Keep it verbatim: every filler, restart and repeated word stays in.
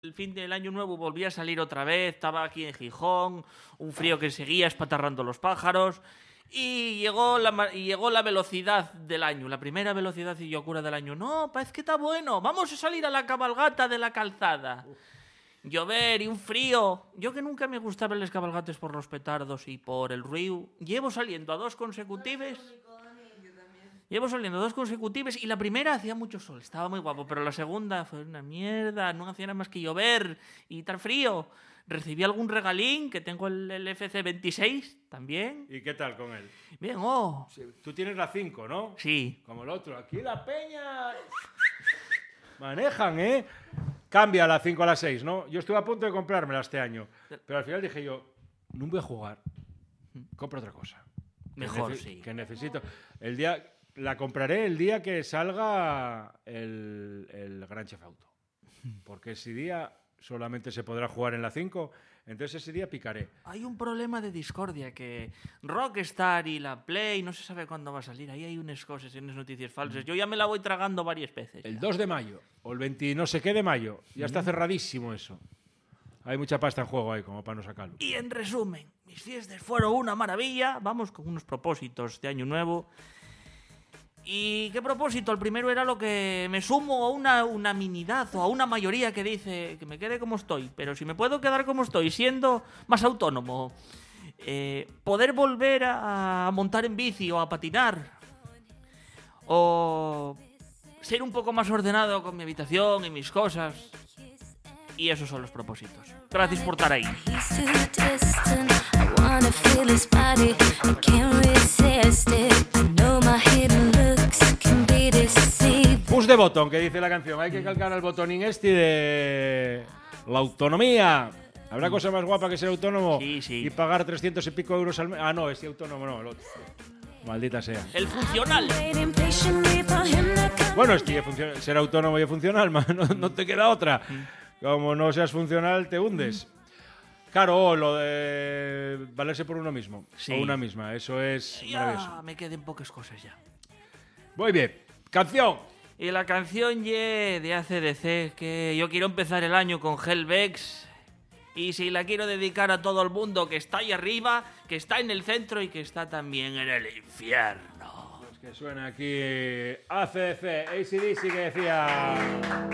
El fin del año nuevo volví a salir otra vez, estaba aquí en Gijón, un frío que seguía espatarrando los pájaros y llegó la, y llegó la velocidad del año, la primera velocidad y locura del año. No, parece que está bueno, vamos a salir a la cabalgata de la calzada. Llover y un frío. Yo que nunca me gustaban las cabalgates por los petardos y por el ruido, llevo saliendo a dos consecutivas. Llevo saliendo dos consecutivas y la primera hacía mucho sol, estaba muy guapo, pero la segunda fue una mierda, no hacía nada más que llover y estar frío. Recibí algún regalín, que tengo el, el F C veintiséis también. ¿Y qué tal con él? Bien, oh. Sí, tú tienes la cinco, ¿no? Sí. Como el otro. Aquí la peña... Manejan, ¿eh? Cambia la cinco a la seis, ¿no? Yo estuve a punto de comprármela este año, pero al final dije yo, no voy a jugar, compro otra cosa. Mejor, que sí. Que necesito. El día... La compraré el día que salga el, el Gran Theft Auto. Porque ese día solamente se podrá jugar en la cinco, entonces ese día picaré. Hay un problema de discordia, que Rockstar y la Play no se sabe cuándo va a salir. Ahí hay unas cosas y unas noticias falsas. Yo ya me la voy tragando varias veces. El dos de mayo, o el veinte no sé qué de mayo. Ya está cerradísimo eso. Hay mucha pasta en juego ahí, como para no sacarlo. Y en resumen, mis fiestas fueron una maravilla. Vamos con unos propósitos de año nuevo. ¿Y qué propósito? El primero era lo que me sumo a una unanimidad o a una mayoría que dice que me quede como estoy, pero si me puedo quedar como estoy, siendo más autónomo, eh, poder volver a, a montar en bici o a patinar, o ser un poco más ordenado con mi habitación y mis cosas, y esos son los propósitos. Gracias por estar ahí. Push de botón, que dice la canción. Hay que calcar al botonín este de la autonomía. ¿Habrá cosa más guapa que ser autónomo? Sí, sí. Y pagar trescientos y pico euros al mes? Ah, no, este autónomo no, el otro. Maldita sea. El funcional. Bueno, es que funciona, ser autónomo y funcional, man, no, no te queda otra. Como no seas funcional, te hundes. Claro, lo de valerse por uno mismo. Sí. O una misma, eso es Ya maravilloso. me queden pocas cosas ya. Muy bien. Canción. Y la canción ye de A C D C, que yo quiero empezar el año con Hellvex. Y si la quiero dedicar a todo el mundo que está ahí arriba, que está en el centro y que está también en el infierno. Pues que suena aquí A C D C, A C D C, que decía...